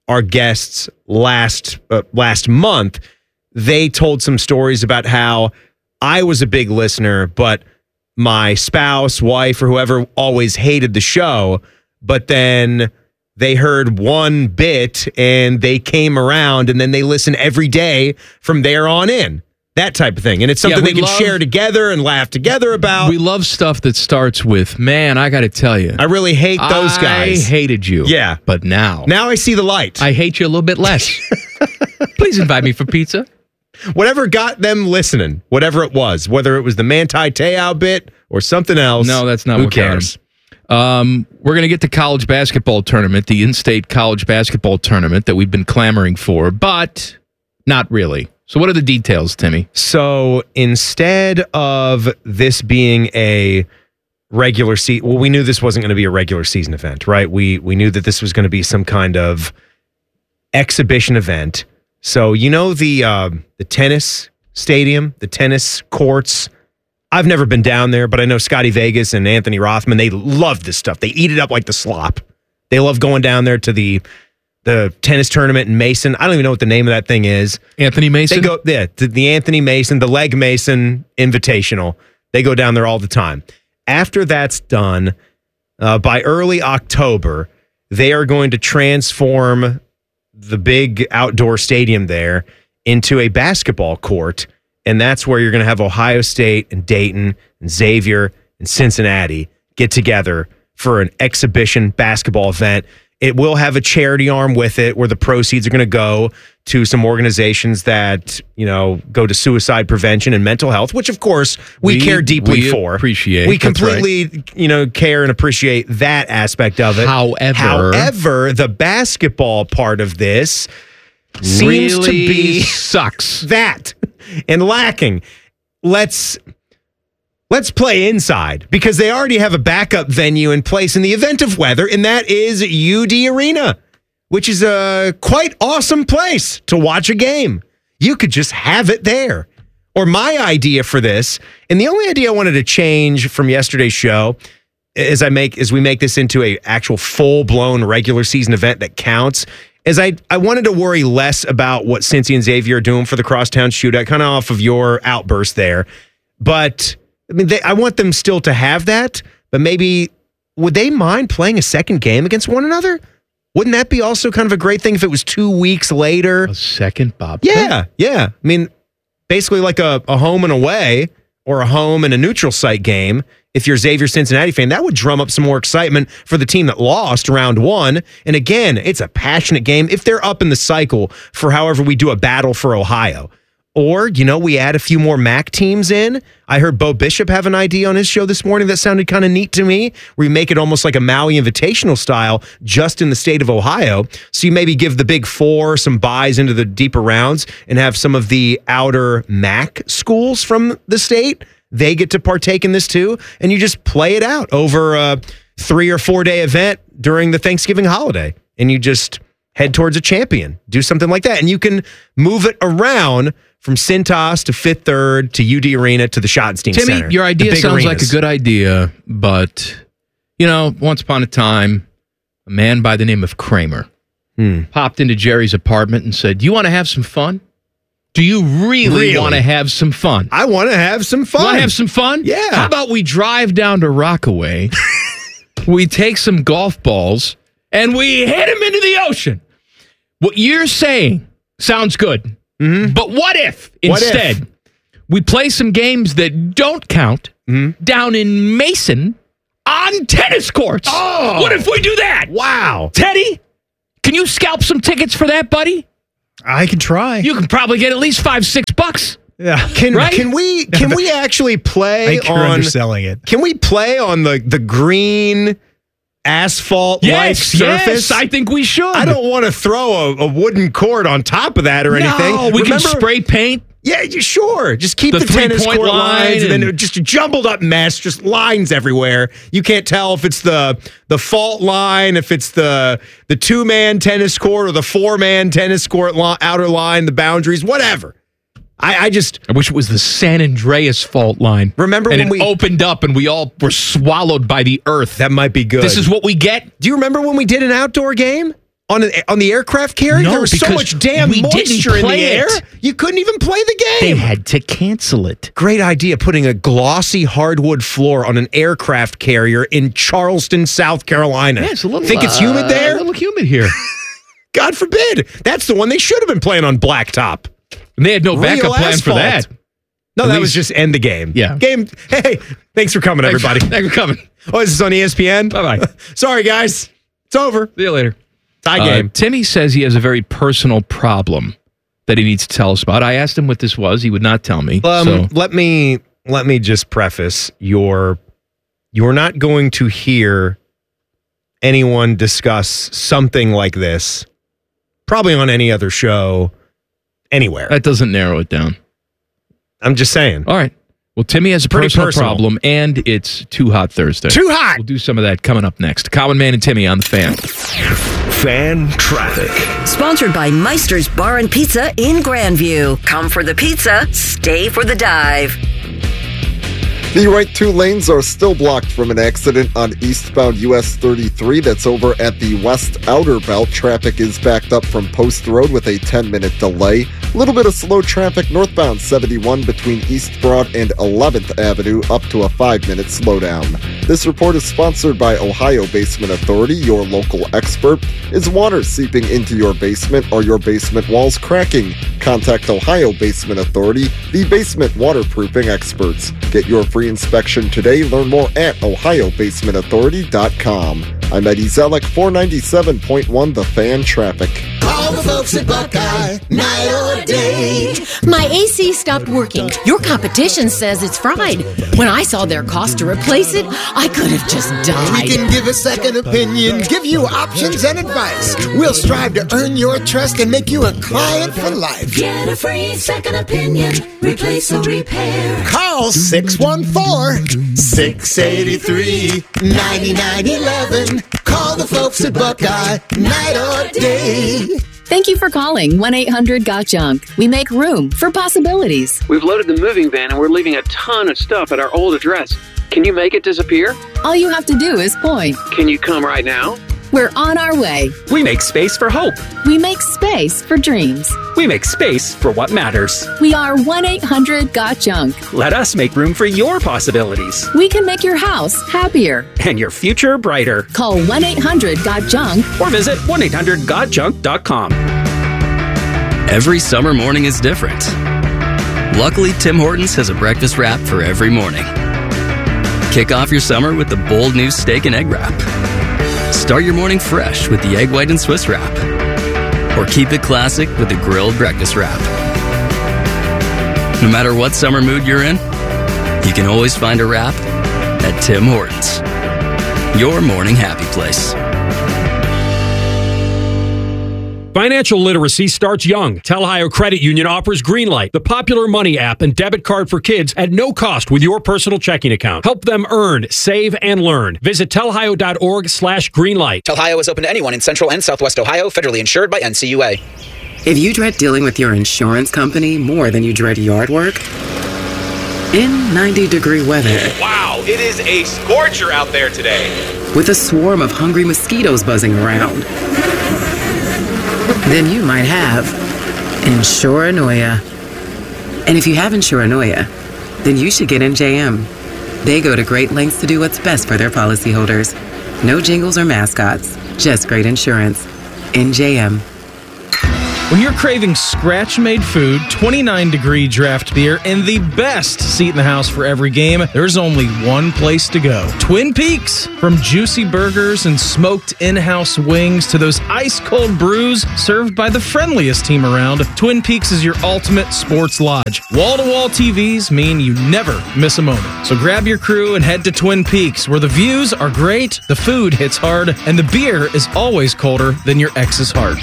guests last month, they told some stories about how I was a big listener, but my spouse, wife, or whoever always hated the show, but then they heard one bit and they came around and then they listen every day from there on in. That type of thing. And it's something they can share together and laugh together about. We love stuff that starts with, man, I got to tell you. I really hate those guys. I hated you. Yeah. But now I see the light. I hate you a little bit less. Please invite me for pizza. Whatever got them listening, whatever it was, whether it was the Manti Te'o bit or something else. No, that's not who what cares. We're going to get the college basketball tournament, the in-state college basketball tournament that we've been clamoring for, but not really. So what are the details, Timmy? So instead of this being a regular season, well, we knew this wasn't going to be a regular season event, right? We knew that this was going to be some kind of exhibition event. So the tennis stadium, the tennis courts. I've never been down there, but I know Scotty Vegas and Anthony Rothman, they love this stuff. They eat it up like the slop. They love going down there to the tennis tournament in Mason. I don't even know what the name of that thing is. Anthony Mason? They go to the Anthony Mason, the Leg Mason Invitational. They go down there all the time. After that's done, by early October, they are going to transform the big outdoor stadium there into a basketball court. And that's where you're going to have Ohio State and Dayton and Xavier and Cincinnati get together for an exhibition basketball event. It will have a charity arm with it where the proceeds are going to go to some organizations that, go to suicide prevention and mental health, which, of course, we care deeply for. Appreciate. We completely, care and appreciate that aspect of it. However, the basketball part of this seems really to be sucks. That and lacking. Let's play inside because they already have a backup venue in place in the event of weather, and that is UD Arena, which is a quite awesome place to watch a game. You could just have it there. Or my idea for this, and the only idea I wanted to change from yesterday's show as we make this into a actual full-blown regular season event that counts, is I wanted to worry less about what Cincy and Xavier are doing for the Crosstown Shootout, kind of off of your outburst there. But I want them still to have that, but maybe would they mind playing a second game against one another? Wouldn't that be also kind of a great thing if it was 2 weeks later? A second, Bob? Yeah. Basically like a home and away or a home and a neutral site game. If you're a Xavier Cincinnati fan, that would drum up some more excitement for the team that lost round one. And again, it's a passionate game if they're up in the cycle for however we do a battle for Ohio. Or, we add a few more MAC teams in. I heard Bo Bishop have an idea on his show this morning that sounded kind of neat to me, where you make it almost like a Maui Invitational style just in the state of Ohio. So you maybe give the Big Four some buys into the deeper rounds and have some of the outer MAC schools from the state. They get to partake in this too. And you just play it out over a 3 or 4 day event during the Thanksgiving holiday. And you just head towards a champion. Do something like that. And you can move it around from Cintas to Fifth Third to UD Arena to the Schottenstein Center. Timmy, your idea sounds like a good idea, but, once upon a time, a man by the name of Kramer popped into Jerry's apartment and said, "You want to have some fun? Do you really want to have some fun?" I want to have some fun. Want to have some fun? Yeah. How about we drive down to Rockaway, we take some golf balls, and we hit them into the ocean? What you're saying sounds good. Mm-hmm. But what if, instead, we play some games that don't count down in Mason on tennis courts. Oh! What if we do that? Wow. Teddy, can you scalp some tickets for that, buddy? I can try. You can probably get at least $5-6. Yeah. Can we actually play I think you're underselling it. Can we play on the green asphalt-like surface? Yes, I think we should. I don't want to throw a wooden court on top of that or anything. No, we can spray paint. Yeah, sure. Just keep the tennis court lines and then just a jumbled up mess, just lines everywhere. You can't tell if it's the fault line, if it's the 2-man tennis court or the 4-man tennis court outer line, the boundaries, whatever. I wish it was the San Andreas fault line. Remember when we opened up and we all were swallowed by the earth? That might be good. This is what we get. Do you remember when we did an outdoor game on the aircraft carrier? No, there was so much damn moisture in the air. You couldn't even play the game. They had to cancel it. Great idea, putting a glossy hardwood floor on an aircraft carrier in Charleston, South Carolina. Yeah, it's a little. Think it's humid there? A little humid here. God forbid. That's the one they should have been playing on blacktop. And they had no backup plan for that. No, that was just end the game. Yeah. Game. Hey, thanks for coming, everybody. Thanks for coming. Oh, is this on ESPN? Bye-bye. Sorry, guys. It's over. See you later. Tie game. Timmy says he has a very personal problem that he needs to tell us about. I asked him what this was. He would not tell me. Let me just preface you're not going to hear anyone discuss something like this probably on any other show anywhere. That doesn't narrow it down. I'm just saying. All right. Well, Timmy has a personal problem, and it's Too Hot Thursday. Too hot! We'll do some of that coming up next. Common Man and Timmy on The Fan. Fan traffic. Sponsored by Meister's Bar and Pizza in Grandview. Come for the pizza, stay for the dive. The right 2 lanes are still blocked from an accident on eastbound US 33 that's over at the West Outer Belt. Traffic is backed up from Post Road with a 10-minute delay. A little bit of slow traffic northbound 71 between East Broad and 11th Avenue, up to a 5-minute slowdown. This report is sponsored by Ohio Basement Authority, your local expert. Is water seeping into your basement or your basement walls cracking? Contact Ohio Basement Authority, the basement waterproofing experts. Get your free inspection today. Learn more at ohiobasementauthority.com. I'm Eddie Zellick, 497.1 The Fan Traffic. Call the folks at Buckeye, night or day. My AC stopped working. Your competition says it's fried. When I saw their cost to replace it, I could have just died. We can give a second opinion, give you options and advice. We'll strive to earn your trust and make you a client for life. Get a free second opinion. Replace or repair. Call 614-683-9911. Call the folks at Buckeye, night or day. Thank you for calling 1-800-GOT-JUNK. We make room for possibilities. We've loaded the moving van and we're leaving a ton of stuff at our old address. Can you make it disappear? All you have to do is point. Can you come right now? We're on our way. We make space for hope. We make space for dreams. We make space for what matters. We are 1-800-GOT-JUNK. Let us make room for your possibilities. We can make your house happier. And your future brighter. Call 1-800-GOT-JUNK. Or visit 1-800-GOT-JUNK.com. Every summer morning is different. Luckily, Tim Hortons has a breakfast wrap for every morning. Kick off your summer with the bold new steak and egg wrap. Start your morning fresh with the egg white and Swiss wrap. Or keep it classic with the grilled breakfast wrap. No matter what summer mood you're in, you can always find a wrap at Tim Hortons. Your morning happy place. Financial literacy starts young. Ohio Credit Union offers Greenlight, the popular money app and debit card for kids at no cost with your personal checking account. Help them earn, save, and learn. Visit telhio.org/greenlight. Telhio is open to anyone in Central and Southwest Ohio, federally insured by NCUA. If you dread dealing with your insurance company more than you dread yard work, in 90-degree weather. Wow, it is a scorcher out there today. With a swarm of hungry mosquitoes buzzing around. Then you might have Insuranoia. And if you have Insuranoia, then you should get NJM. They go to great lengths to do what's best for their policyholders. No jingles or mascots, just great insurance. NJM. When you're craving scratch-made food, 29-degree draft beer, and the best seat in the house for every game, there's only one place to go. Twin Peaks. From juicy burgers and smoked in-house wings to those ice-cold brews served by the friendliest team around, Twin Peaks is your ultimate sports lodge. Wall-to-wall TVs mean you never miss a moment. So grab your crew and head to Twin Peaks, where the views are great, the food hits hard, and the beer is always colder than your ex's heart.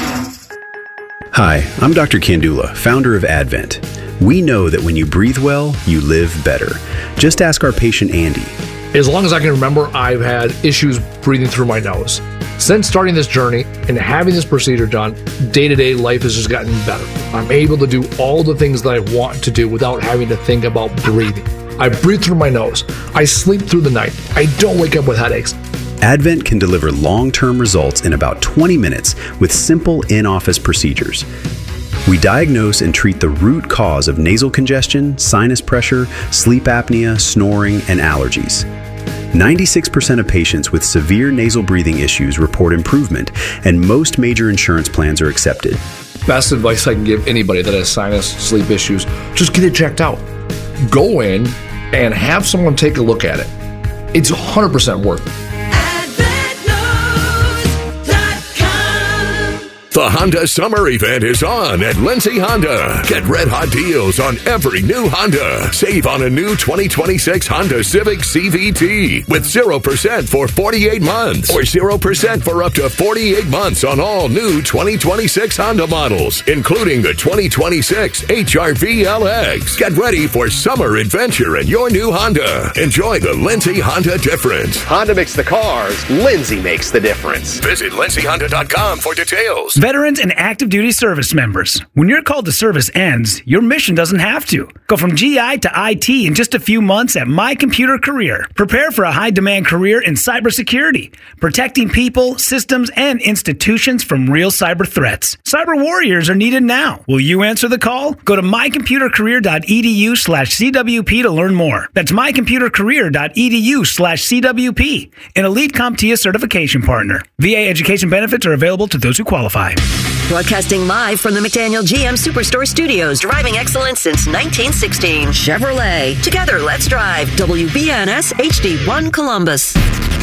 Hi, I'm Dr. Kandula, founder of Advent. We know that when you breathe well, you live better. Just ask our patient Andy. As long as I can remember, I've had issues breathing through my nose. Since starting this journey and having this procedure done, day-to-day life has just gotten better. I'm able to do all the things that I want to do without having to think about breathing. I breathe through my nose. I sleep through the night. I don't wake up with headaches. Advent can deliver long-term results in about 20 minutes with simple in-office procedures. We diagnose and treat the root cause of nasal congestion, sinus pressure, sleep apnea, snoring, and allergies. 96% of patients with severe nasal breathing issues report improvement, and most major insurance plans are accepted. Best advice I can give anybody that has sinus, sleep issues, just get it checked out. Go in and have someone take a look at it. It's 100% worth it. The Honda Summer Event is on at Lindsay Honda. Get red-hot deals on every new Honda. Save on a new 2026 Honda Civic CVT with 0% for 48 months or 0% for up to 48 months on all new 2026 Honda models, including the 2026 HR-V LX. Get ready for summer adventure in your new Honda. Enjoy the Lindsay Honda difference. Honda makes the cars. Lindsay makes the difference. Visit lindsayhonda.com for details. Veterans and active duty service members. When your call to service ends, your mission doesn't have to. Go from GI to IT in just a few months at My Computer Career. Prepare for a high-demand career in cybersecurity, protecting people, systems, and institutions from real cyber threats. Cyber warriors are needed now. Will you answer the call? Go to mycomputercareer.edu/CWP to learn more. That's mycomputercareer.edu/CWP, an Elite CompTIA certification partner. VA education benefits are available to those who qualify. Broadcasting live from the McDaniel GM Superstore Studios, driving excellence since 1916. Chevrolet. Together, let's drive. WBNS HD1 Columbus.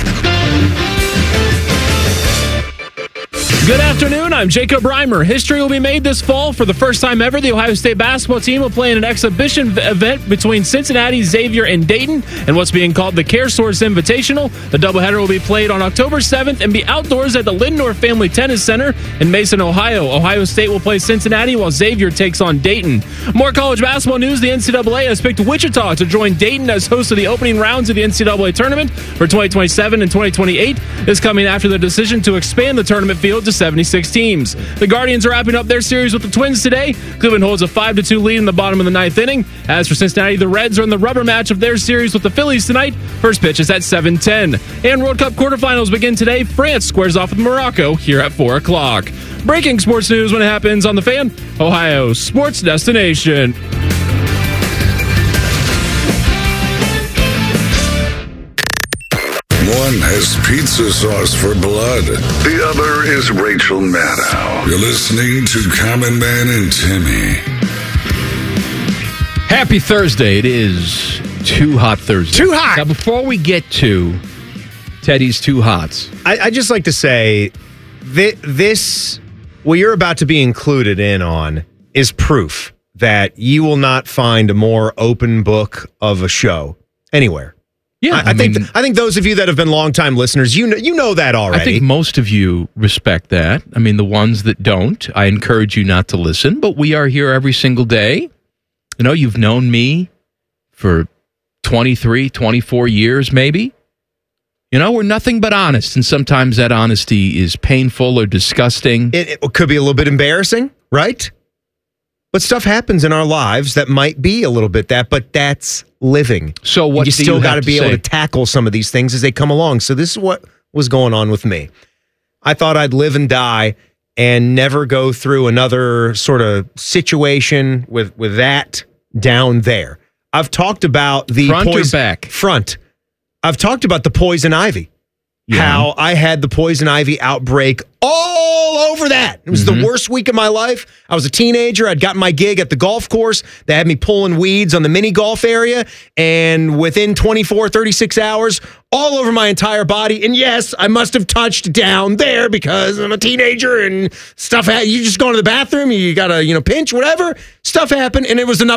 Good afternoon, I'm Jacob Reimer. History will be made this fall. For the first time ever, the Ohio State basketball team will play in an exhibition event between Cincinnati, Xavier, and Dayton in what's being called the CareSource Invitational. The doubleheader will be played on October 7th and be outdoors at the Lindor Family Tennis Center in Mason, Ohio. Ohio State will play Cincinnati while Xavier takes on Dayton. More college basketball news. The NCAA has picked Wichita to join Dayton as host of the opening rounds of the NCAA tournament for 2027 and 2028. This coming after the decision to expand the tournament field to 76 teams. The Guardians are wrapping up their series with the Twins today. Cleveland holds a 5-2 lead in the bottom of the ninth inning. As for Cincinnati, the Reds are in the rubber match of their series with the Phillies tonight. First pitch is at 7:10. And World Cup quarterfinals begin today. France squares off with Morocco here at 4 o'clock. Breaking sports news when it happens on The Fan, Ohio's sports destination. One has pizza sauce for blood. The other is Rachel Maddow. You're listening to Common Man and Timmy. Happy Thursday. It is Too Hot Thursday. Too hot! Now, before we get to Teddy's Too Hots, I just like to say this, what you're about to be included in on, is proof that you will not find a more open book of a show anywhere. Yeah, I think those of you that have been longtime listeners, you know that already. I think most of you respect that. I mean, the ones that don't, I encourage you not to listen, but we are here every single day. You know, you've known me for 23, 24 years maybe. You know, we're nothing but honest, and sometimes that honesty is painful or disgusting. It could be a little bit embarrassing, right? But stuff happens in our lives that might be a little bit that, but that's living. So what you still got to be able say? to tackle some of these things as they come along. So this is what was going on with me. I thought I'd live and die and never go through another sort of situation with that down there. I've talked about the front or back? Front. I've talked about the poison ivy. how I had the poison ivy outbreak all over that. It was the worst week of my life. I was a teenager. I'd gotten my gig at the golf course. They had me pulling weeds on the mini golf area. And within 24, 36 hours, all over my entire body. And yes, I must have touched down there because I'm a teenager and stuff. You just go to the bathroom, you got to, pinch, whatever. Stuff happened. And it was enough